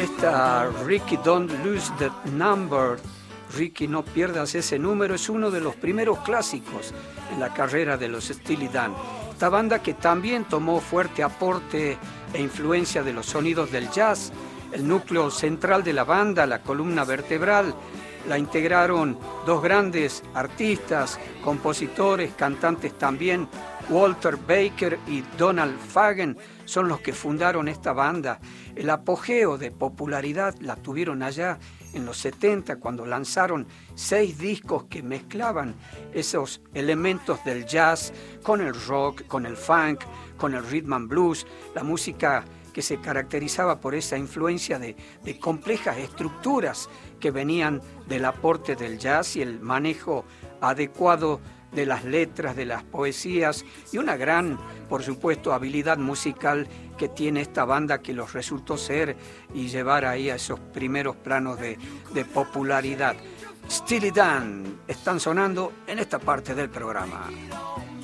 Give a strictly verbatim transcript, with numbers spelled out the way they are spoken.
Esta Ricky Don't Lose the Number, Ricky no pierdas ese número, es uno de los primeros clásicos en la carrera de los Steely Dan. Esta banda que también tomó fuerte aporte e influencia de los sonidos del jazz. El núcleo central de la banda, la columna vertebral, la integraron dos grandes artistas, compositores, cantantes también. Walter Baker y Donald Fagen son los que fundaron esta banda. El apogeo de popularidad la tuvieron allá en los setenta, cuando lanzaron seis discos que mezclaban esos elementos del jazz con el rock, con el funk, con el rhythm and blues, la música que se caracterizaba por esa influencia de, de complejas estructuras que venían del aporte del jazz y el manejo adecuado de las letras, de las poesías y una gran, por supuesto, habilidad musical que tiene esta banda que los resultó ser y llevar ahí a esos primeros planos de, de popularidad. Steely Dan están sonando en esta parte del programa.